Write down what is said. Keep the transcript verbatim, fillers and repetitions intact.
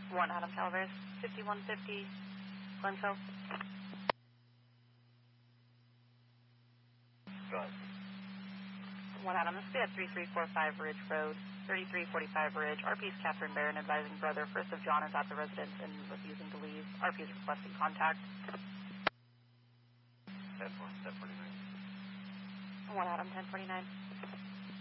one Adam Calaveras, fifty-one fifty, Glencoe. Go ahead. one Adam, this will be at thirty-three forty-five Ridge Road, thirty-three forty-five Ridge. R P's Catherine Barron advising brother First of John is at the residence and refusing to leave. R P is requesting contact. ten forty-nine. one Adam, ten forty-nine.